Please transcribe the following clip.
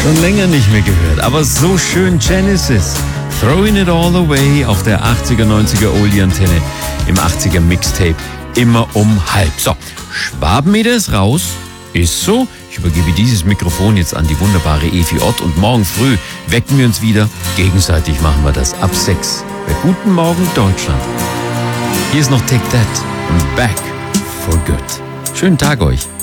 Schon länger nicht mehr gehört, aber so schön Genesis. Throwing It All Away auf der 80er, 90er Oldie-Antenne im 80er Mixtape immer um halb. So, Schwabenmeter ist raus. Ist so. Ich übergebe dieses Mikrofon jetzt an die wunderbare Evi Ott und morgen früh wecken wir uns wieder. Gegenseitig machen wir das ab 6. Bei Guten Morgen Deutschland. Hier ist noch Take That und Back for Good. Schönen Tag euch.